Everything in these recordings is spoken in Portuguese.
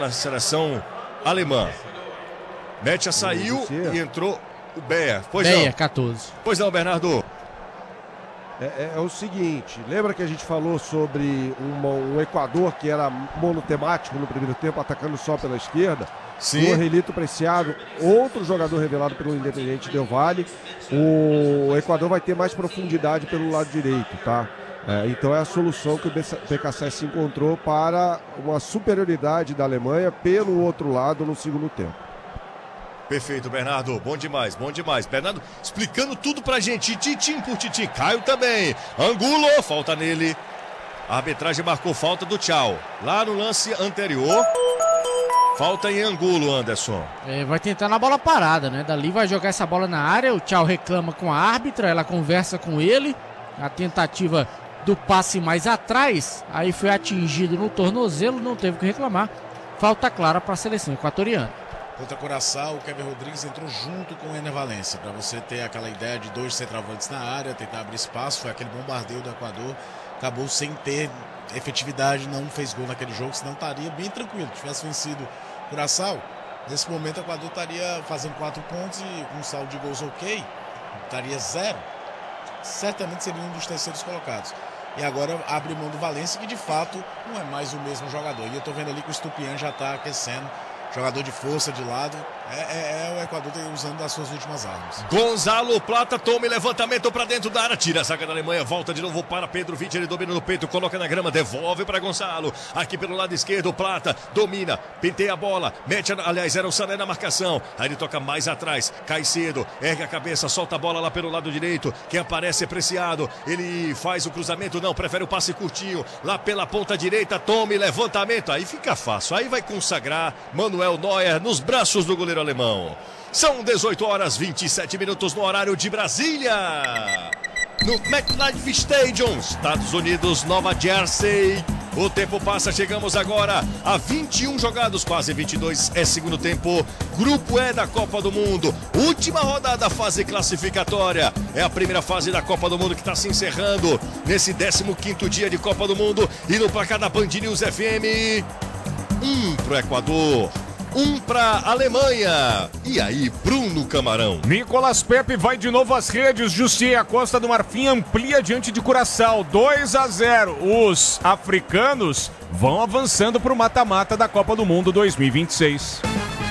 na seleção alemã. Métia saiu e entrou o Beyer. Beyer, 14. Pois não, Bernardo. É o seguinte, lembra que a gente falou sobre um Equador que era monotemático no primeiro tempo, atacando só pela esquerda? Sim. O Angelito Preciado, outro jogador revelado pelo Independiente Del Valle. O Equador vai ter mais profundidade pelo lado direito, tá? Então é a solução que o BKSS encontrou para uma superioridade da Alemanha pelo outro lado no segundo tempo. Perfeito, Bernardo. Bom demais, bom demais. Bernardo explicando tudo pra gente, titim por titim. Caio também. Angulo, falta nele. A arbitragem marcou falta do Tchau. Lá no lance anterior, falta em Angulo, Anderson. Vai tentar na bola parada, né? Dali vai jogar essa bola na área. O Tchau reclama com a árbitra, ela conversa com ele. A tentativa do passe mais atrás, aí foi atingido no tornozelo, não teve que reclamar. Falta clara para a seleção equatoriana. Contra Curaçao, o Kevin Rodrigues entrou junto com o Ener Valencia, para você ter aquela ideia de dois centroavantes na área, tentar abrir espaço. Foi aquele bombardeio do Equador, acabou sem ter efetividade, não fez gol naquele jogo, senão estaria bem tranquilo. Se tivesse vencido Curaçao, nesse momento o Equador estaria fazendo 4 pontos e com um saldo de gols ok, estaria 0. Certamente seria um dos terceiros colocados. E agora abre mão do Valencia, que de fato não é mais o mesmo jogador. E eu tô vendo ali que o Estupiñán já está aquecendo. Jogador de força de lado. O Equador usando as suas últimas armas. Gonzalo Plata toma levantamento para dentro da área. Tira a zaga da Alemanha. Volta de novo para Pedro Vitti. Ele domina no peito. Coloca na grama. Devolve para Gonzalo. Aqui pelo lado esquerdo. Plata domina. Penteia a bola. Mete, aliás, era o Sané na marcação. Aí ele toca mais atrás. Caicedo. Ergue a cabeça. Solta a bola lá pelo lado direito. Quem aparece é Preciado. Ele faz o cruzamento. Não, prefere o passe curtinho. Lá pela ponta direita. Tome levantamento. Aí fica fácil. Aí vai consagrar Manuel Neuer nos braços do goleiro alemão. São 18 horas 27 minutos no horário de Brasília. No MetLife Stadium, Estados Unidos, Nova Jersey. O tempo passa, chegamos agora a 21 jogados, quase 22 é segundo tempo. Grupo E da Copa do Mundo. Última rodada, fase classificatória. É a primeira fase da Copa do Mundo que está se encerrando nesse 15º dia de Copa do Mundo. E no placar da Band News FM, 1 pro Equador, 1 para Alemanha. E aí, Bruno Camarão? Nicolas Pepe vai de novo às redes. Jussier, a Costa do Marfim amplia diante de Curaçao, 2-0. Os africanos vão avançando para o mata-mata da Copa do Mundo 2026.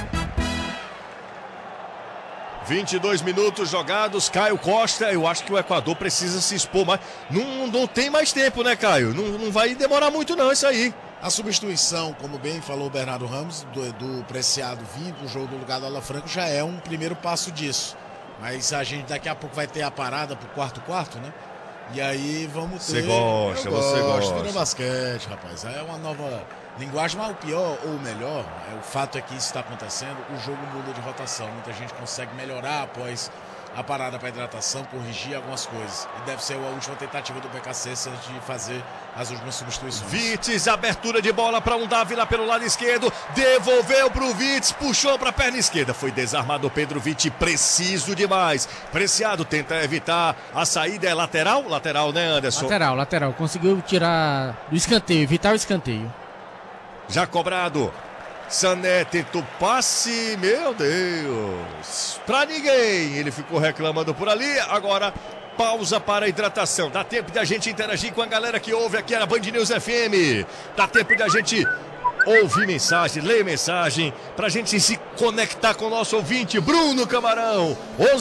22 minutos jogados. Caio Costa, eu acho que o Equador precisa se expor mais. Não tem mais tempo, né, Caio? Não vai demorar muito não isso aí. A substituição, como bem falou o Bernardo Ramos, do Preciado vindo do jogo do lugar do Alafranco, já é um primeiro passo disso. Mas a gente daqui a pouco vai ter a parada pro quarto, né? E aí vamos ter... Você gosta. Virou basquete, rapaz. É uma nova linguagem, mas o pior ou o melhor, o fato é que isso está acontecendo, o jogo muda de rotação. Muita gente consegue melhorar após a parada para hidratação, corrigir algumas coisas. E deve ser a última tentativa do BKSS de fazer as últimas substituições. Vitz, abertura de bola para um Davi lá pelo lado esquerdo, devolveu para o Vitz, puxou para a perna esquerda, foi desarmado o Pedro Vitz, preciso demais. Preciado tenta evitar a saída, é lateral, né, Anderson? Lateral, conseguiu tirar do escanteio, evitar o escanteio. Já cobrado. Sané tentou passe, meu Deus, pra ninguém, ele ficou reclamando por ali. Agora pausa para a hidratação, dá tempo de a gente interagir com a galera que ouve aqui na Band News FM, dá tempo de a gente ouvir mensagem, ler mensagem, pra gente se conectar com o nosso ouvinte, Bruno Camarão,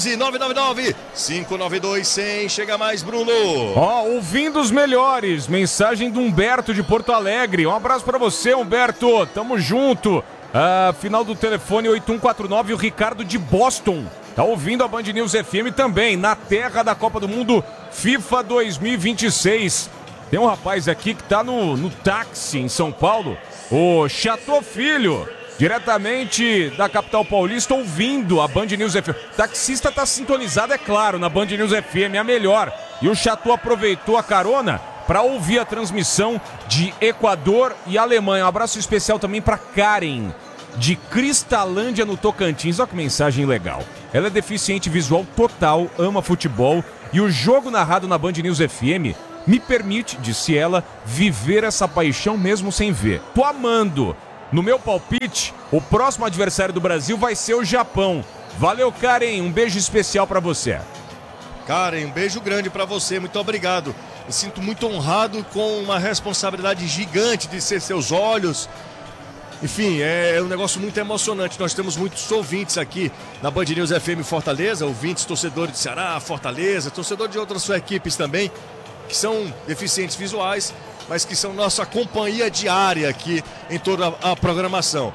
11-999-592-100, chega mais, Bruno. Ouvindo os melhores, mensagem do Humberto de Porto Alegre, um abraço pra você, Humberto, tamo junto. Final do telefone 8149, o Ricardo de Boston tá ouvindo a Band News FM também, na terra da Copa do Mundo FIFA 2026. Tem um rapaz aqui que tá no táxi em São Paulo, o Chateau Filho, diretamente da capital paulista, ouvindo a Band News FM. O taxista tá sintonizado, é claro, na Band News FM, a melhor. E o Chateau aproveitou a carona para ouvir a transmissão de Equador e Alemanha. Um abraço especial também para Karen, de Cristalândia, no Tocantins. Olha que mensagem legal. Ela é deficiente visual total, ama futebol e o jogo narrado na Band News FM me permite, disse ela, viver essa paixão mesmo sem ver. Tô amando. No meu palpite, o próximo adversário do Brasil vai ser o Japão. Valeu, Karen, um beijo especial pra você. Karen, um beijo grande pra você, muito obrigado. Me sinto muito honrado com uma responsabilidade gigante de ser seus olhos. Enfim, é um negócio muito emocionante. Nós temos muitos ouvintes aqui na Band News FM Fortaleza, ouvintes, torcedores de Ceará, Fortaleza, torcedores de outras equipes também, que são deficientes visuais, mas que são nossa companhia diária aqui em toda a programação.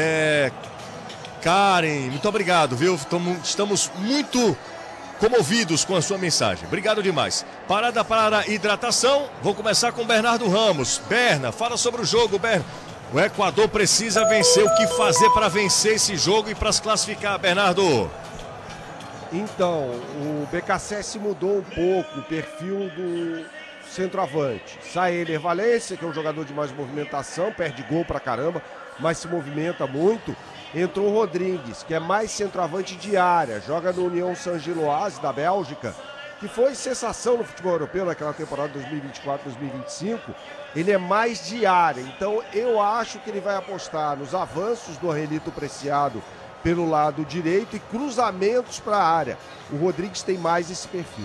Karen, muito obrigado, viu? Estamos muito comovidos com a sua mensagem. Obrigado demais. Parada para hidratação. Vou começar com o Bernardo Ramos. Berna, fala sobre o jogo, Berna. O Equador precisa vencer. O que fazer para vencer esse jogo e para se classificar, Bernardo? Então, o BKSS mudou um pouco o perfil do centroavante. Sai Ener Valencia, que é um jogador de mais movimentação, perde gol pra caramba, mas se movimenta muito. Entrou o Rodrigues, que é mais centroavante de área, joga no União Saint-Gilloise da Bélgica, que foi sensação no futebol europeu naquela temporada 2024-2025. Ele é mais de área, então eu acho que ele vai apostar nos avanços do Aurelito Preciado pelo lado direito e cruzamentos para a área. O Rodrigues tem mais esse perfil.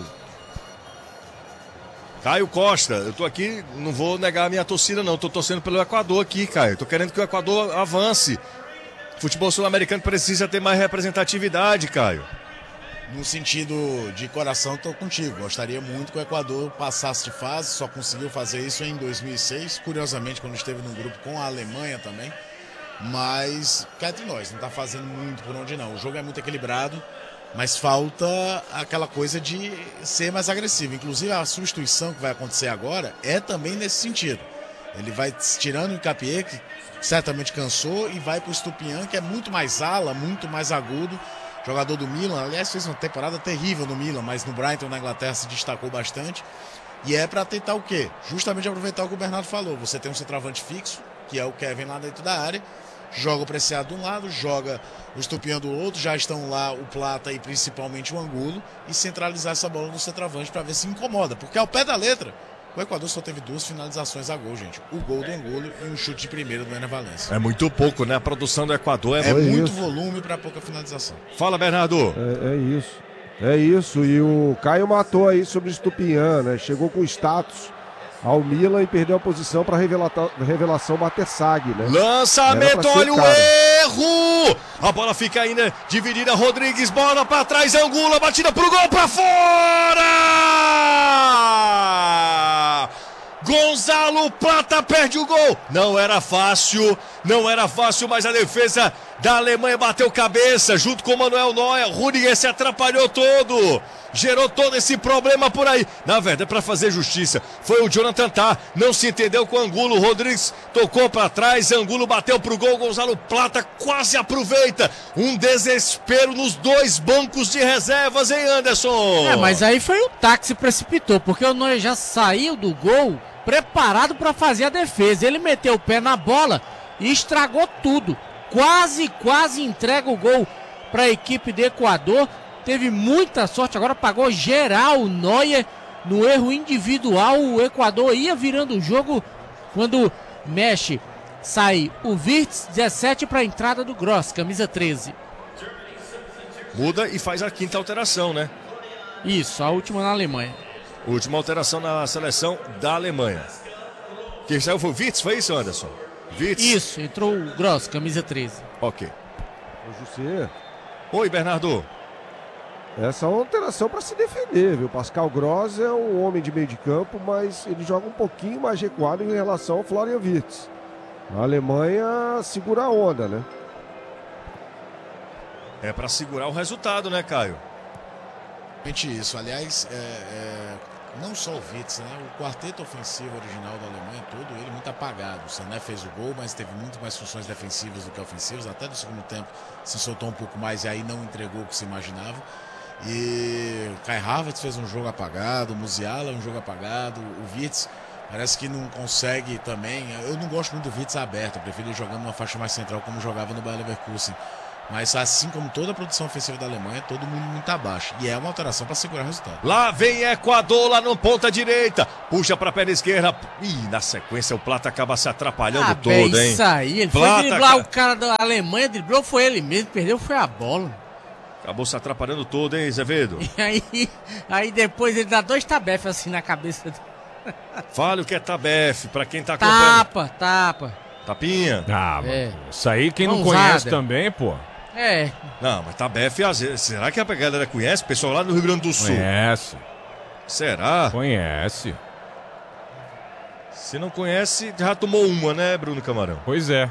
Caio Costa, eu tô aqui, não vou negar a minha torcida não, tô torcendo pelo Equador aqui, Caio. Tô querendo que o Equador avance. O futebol sul-americano precisa ter mais representatividade, Caio. No sentido de coração, estou contigo. Gostaria muito que o Equador passasse de fase, só conseguiu fazer isso em 2006, curiosamente quando esteve num grupo com a Alemanha também. Mas cá entre nós, não está fazendo muito por onde não. O jogo é muito equilibrado, mas falta aquela coisa de ser mais agressivo. Inclusive a substituição que vai acontecer agora é também nesse sentido. Ele vai tirando o Hincapié, que certamente cansou, e vai para o Estupiñán, que é muito mais ala, muito mais agudo. Jogador do Milan, aliás, fez uma temporada terrível no Milan, mas no Brighton, na Inglaterra, se destacou bastante. E é para tentar o quê? Justamente aproveitar o que o Bernardo falou. Você tem um centroavante fixo, que é o Kevin lá dentro da área, joga o Preciado de um lado, joga o Estupiñán do outro, já estão lá o Plata e principalmente o Angulo, e centralizar essa bola no centroavante para ver se incomoda. Porque ao pé da letra, o Equador só teve 2 finalizações a gol, gente. O gol do Angulo e um chute de primeira do Ener Valencia. É muito pouco, né? A produção do Equador é muito volume para pouca finalização. Fala, Bernardo. É isso. E o Caio matou aí sobre o Estupiñán, né? Chegou com status ao Milan e perdeu a posição para revelação Batessag, né? Lançamento, olha o erro! A bola fica ainda dividida, Rodrigues, bola para trás, Angulo, batida pro gol, para fora! Gonzalo Plata perde o gol. Não era fácil, mas a defesa da Alemanha bateu cabeça junto com o Manuel Neuer. Rudiger se atrapalhou todo. Gerou todo esse problema por aí. Na verdade, para fazer justiça, foi o Jonathan Tah. Não se entendeu com o Angulo. Rodrigues tocou para trás. Angulo bateu pro gol. Gonzalo Plata quase aproveita. Um desespero nos 2 bancos de reservas, hein, Anderson? Mas aí foi o Tah que se precipitou, porque o Neuer já saiu do gol preparado para fazer a defesa. Ele meteu o pé na bola e estragou tudo. Quase entrega o gol para a equipe do Equador. Teve muita sorte, agora pagou geral o Neuer no erro individual. O Equador ia virando o jogo quando mexe. Sai o Wirtz, 17 para a entrada do Gross, camisa 13. Muda e faz a 5ª alteração, né? Isso, a última na Alemanha. Última alteração na seleção da Alemanha. Quem saiu foi o Wirtz, foi isso, Anderson? Wirtz. Isso, entrou o Gross, camisa 13. Ok. Ô, José. Oi, Bernardo. Essa é uma alteração para se defender, viu? Pascal Gross é um homem de meio de campo, mas ele joga um pouquinho mais recuado em relação ao Florian Wirtz. A Alemanha segura a onda, né? É para segurar o resultado, né, Caio? Isso, aliás, não só o Wirtz, né? O quarteto ofensivo original da Alemanha todo, ele muito apagado. O Sané fez o gol, mas teve muito mais funções defensivas do que ofensivas. Até no segundo tempo se soltou um pouco mais e aí não entregou o que se imaginava. E o Kai Havertz fez um jogo apagado, o Musiala um jogo apagado, o Wirtz parece que não consegue também. Eu não gosto muito do Wirtz aberto, eu prefiro ele jogando numa faixa mais central como jogava no Bayer Leverkusen. Mas assim como toda a produção ofensiva da Alemanha, todo mundo muito abaixo. E é uma alteração para segurar o resultado. Lá vem Equador, lá no ponta direita. Puxa pra perna esquerda. Ih, na sequência o Plata acaba se atrapalhando todo, hein? Isso aí, ele Plata, foi driblar cara. o cara da Alemanha, driblou foi ele mesmo, perdeu foi a bola. Acabou se atrapalhando todo, hein, Zevedo? E aí depois ele dá 2 tabefes assim na cabeça dele. Fale o que é tabefe, pra quem tá acompanhando. Tapa. Tapinha? Ah, É. isso aí quem não Mãozada. conhece também, pô. É, Não, mas tabefe, às vezes, será que a galera conhece? Pessoal lá no Rio Grande do Sul. Conhece, Será? conhece. Se não conhece, já tomou uma, né, Bruno Camarão? Pois é.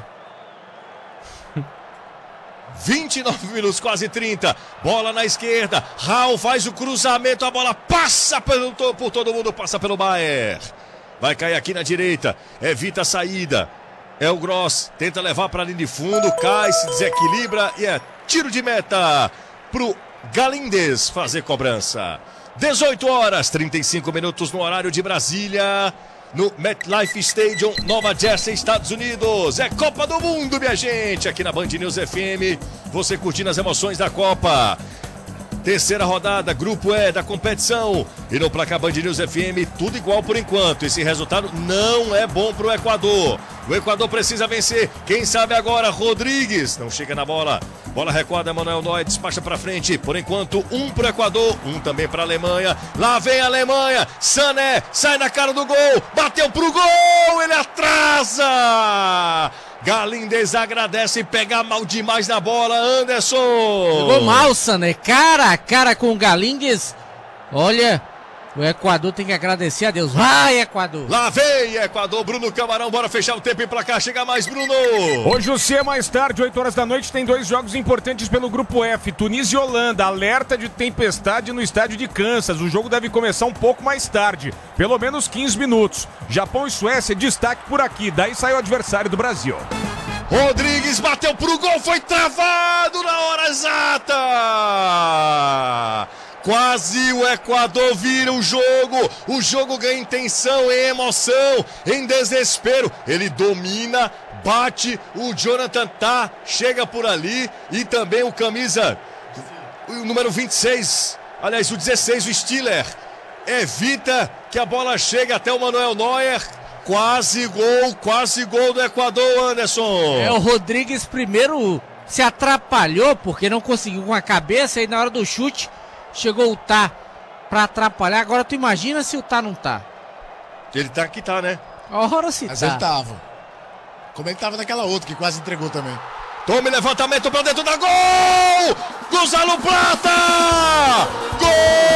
29 minutos, quase 30. Bola na esquerda. Raul faz o cruzamento. A bola passa por todo mundo. Passa pelo Baer. Vai cair aqui na direita. Evita a saída. É o Gross. Tenta levar para a linha de fundo. Cai, se desequilibra. E é tiro de meta pro Galindes fazer cobrança. 18 horas, 35 minutos no horário de Brasília. No MetLife Stadium, Nova Jersey, Estados Unidos. É Copa do Mundo, minha gente, aqui na Band News FM. Você curtindo as emoções da Copa. Terceira rodada, grupo E da competição. E no placar Band News FM, tudo igual por enquanto. Esse resultado não é bom pro Equador. O Equador precisa vencer. Quem sabe agora, Rodrigues. Não chega na bola. Bola recuada, Manuel Neuer despacha pra frente. Por enquanto, 1 pro Equador, 1 também pra Alemanha. Lá vem a Alemanha. Sané sai na cara do gol. Bateu pro gol. Ele atrasa. Galindes agradece e pega mal demais na bola, Anderson. Jogou mal, Sané, cara a cara com o Galindes. Olha, o Equador tem que agradecer a Deus. Vai, Equador. Lá vem Equador, Bruno Camarão, bora fechar o tempo e pra cá, chega mais, Bruno. Hoje o C, mais tarde, 8 horas da noite, tem 2 jogos importantes pelo grupo F. Tunísia e Holanda, alerta de tempestade no estádio de Kansas. O jogo deve começar um pouco mais tarde, pelo menos 15 minutos. Japão e Suécia, destaque por aqui, daí sai o adversário do Brasil. Rodrigues bateu pro gol, foi travado na hora exata. Quase o Equador vira o jogo ganha em tensão, em emoção, em desespero. Ele domina, bate, o Jonathan chega por ali e também o camisa, o número 26, aliás o 16, o Stiller, evita que a bola chegue até o Manuel Neuer. Quase gol do Equador, Anderson. O Rodrigues primeiro se atrapalhou porque não conseguiu com a cabeça e na hora do chute chegou o pra atrapalhar. Agora tu imagina se o não tá. Ele tá que tá, né? Ora se Mas tá. ele tava. Como ele tava naquela outra que quase entregou também. Tome levantamento pra dentro da gol! Gonzalo Plata! Gol!